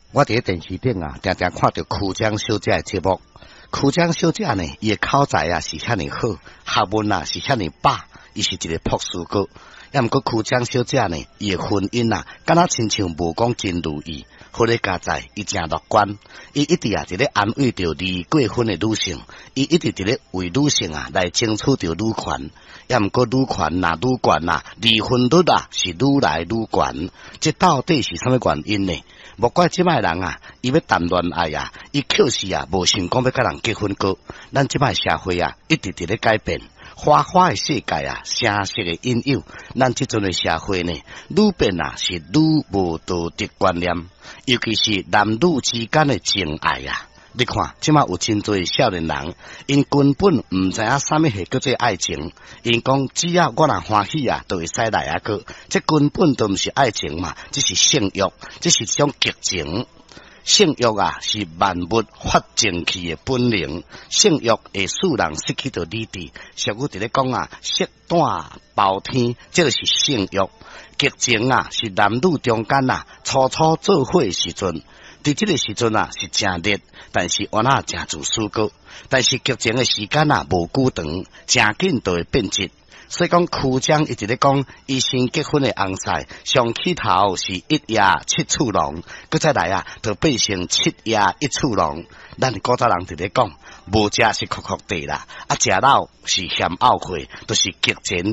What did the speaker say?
我伫电视顶啊，常常看到曲江小姐的节目。曲江小姐呢，伊的口才啊是遐尼好，学问啊是遐尼饱，伊是一个博士哥。也毋过曲江小姐呢，伊的婚姻啊，敢若亲像无讲真如意。好咧家在，伊真乐观，伊一直啊伫咧安慰着离过婚的女性，伊一直伫咧为女性啊来争取着女权。也毋过女权呐、女权呐，离婚率啊是愈来愈悬，这到底是啥物原因呢？莫怪即摆人啊，伊要谈恋爱啊，伊就是啊无想讲要甲人结婚过。咱即摆社会啊，一直伫咧改变，花花的世界啊，城市的引诱，咱即阵的社会呢，愈变啊是愈无道德观念，尤其是男女之间的情爱啊。你看，即马有真侪少年人，因根本毋知影啥物是叫做爱情。因讲只要我若欢喜啊，就会使来啊个。这根本都毋是爱情嘛，这是性欲，这是一种激情。性欲啊，是万物发情气的本能。性欲会使人失去着理智。俗语伫咧讲啊，色胆包天，这就是性欲。激情啊，是男女中间啊，初初做伙的时阵。伫即个时阵啊是真热，但是我那真自私个，但是激情的时间啊无久长，真紧就会变质。所以讲曲江一直咧讲，伊新结婚的翁婿上起头是一夜七处郎，佮再来啊，就变成七夜一处郎。咱古早人直咧讲，无食是哭哭地啦，啊食老是嫌懊悔，就是激情。